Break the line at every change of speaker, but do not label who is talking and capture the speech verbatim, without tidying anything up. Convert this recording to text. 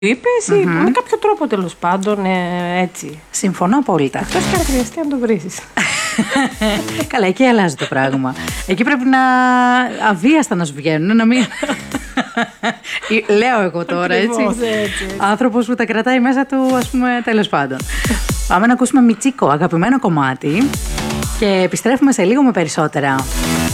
είπες ή mm-hmm. με κάποιο τρόπο τέλος πάντων ε, έτσι.
Συμφωνώ απόλυτα.
Αυτός και αν χρειαστεί να το βρίσεις.
Καλά, εκεί αλλάζει το πράγμα. Εκεί πρέπει να αβίαστα να σου βγαίνουν, να μην... Λέω εγώ τώρα, έτσι.
έτσι, έτσι.
Άνθρωπος που τα κρατάει μέσα του, ας πούμε, τέλος πάντων. Πάμε να ακούσουμε Μιτσίκο, αγαπημένο κομμάτι. Και επιστρέφουμε σε λίγο με περισσότερα.